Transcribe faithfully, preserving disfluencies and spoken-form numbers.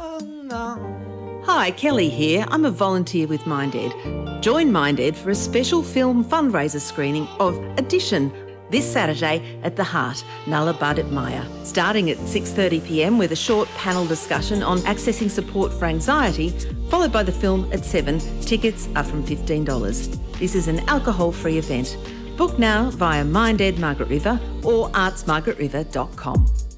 Hi, Kelly here. I'm a volunteer with MindEd. Join MindEd for a special film fundraiser screening of Addition this Saturday at The Heart, Nullarbud Maya, starting at six thirty p m with a short panel discussion on accessing support for anxiety, followed by the film at seven. Tickets are from fifteen dollars. This is an alcohol-free event. Book now via MindEd Margaret River or arts margaret river dot com.